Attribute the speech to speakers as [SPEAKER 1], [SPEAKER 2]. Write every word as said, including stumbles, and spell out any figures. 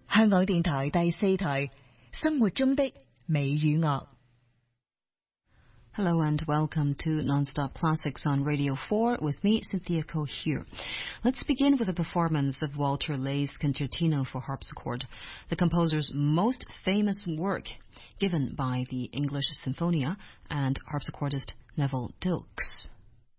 [SPEAKER 1] 香港電台第四台生活中的美與樂。
[SPEAKER 2] Hello and welcome to Non-Stop Classics on Radio four with me, Cynthia Ko here. Let's begin with a performance of Walter Lay's Concertino for Harpsichord, the composer's most famous work, given by the English Sinfonia and harpsichordist Neville Dilkes.